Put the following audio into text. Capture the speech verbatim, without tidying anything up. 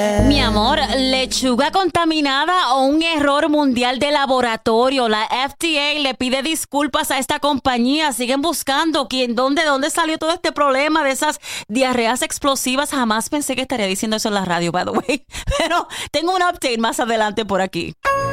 Mi amor, lechuga contaminada o un error mundial de laboratorio. La F D A le pide disculpas a esta compañía. Siguen buscando quién, dónde, dónde salió todo este problema de esas diarreas explosivas. Jamás pensé que estaría diciendo eso en la radio, by the way. Pero tengo un update más adelante por aquí.